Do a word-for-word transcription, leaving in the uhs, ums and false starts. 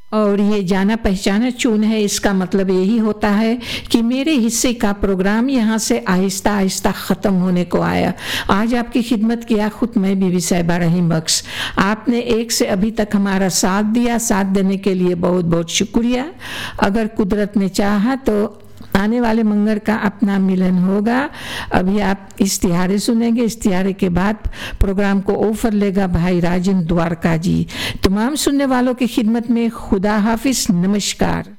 और ये जाना पहचाना चून है, इसका मतलब यही होता है कि मेरे हिस्से का प्रोग्राम यहाँ से आहिस्ता आहिस्ता ख़त्म होने को आया। आज आपकी खिदमत किया खुद मैं बीवी साहिबा रहीम बख्श। आपने एक से अभी तक हमारा साथ दिया, साथ देने के लिए बहुत बहुत शुक्रिया। अगर कुदरत ने चाहा तो आने वाले मंगल का अपना मिलन होगा। अभी आप इश्तिहारे सुनेंगे, इश्तिहारे के बाद प्रोग्राम को ऑफर लेगा भाई राजेंद्र द्वारका जी। तमाम सुनने वालों की खिदमत में खुदा हाफिज, नमस्कार।